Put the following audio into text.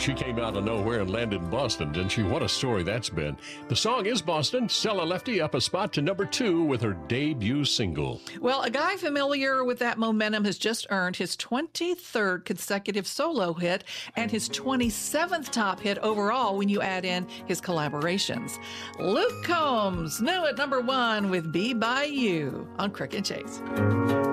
she came out of nowhere and landed in Boston, didn't she? What a story that's been. The song is Boston. Stella Lefty up a spot to number 2 with her debut single. Well, a guy familiar with that momentum has just earned his 23rd consecutive solo hit and his 27th top hit overall when you add in his collaborations. Luke Combs, new at number 1 with Be By You on Crick and Chase.